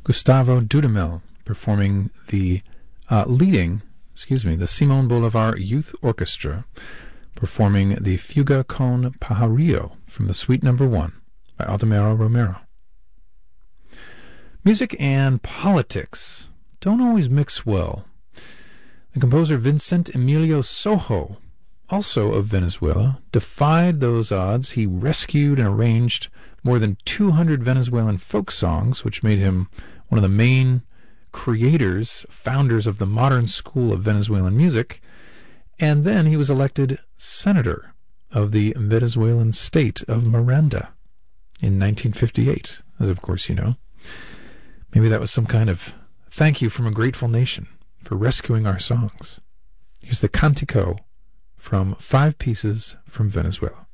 Gustavo Dudamel performing the Simon Bolivar Youth Orchestra performing the Fuga con Pajarillo from the Suite No. 1 by Aldemaro Romero. Music and politics don't always mix well. The composer Vincent Emilio Sojo, also of Venezuela, defied those odds. He rescued and arranged more than 200 Venezuelan folk songs, which made him one of the main founders of the modern school of Venezuelan music. And then he was elected senator of the Venezuelan state of Miranda in 1958, as of course you know. Maybe that was some kind of thank you from a grateful nation for rescuing our songs. Here's the Cantico from 5 Pieces from Venezuela.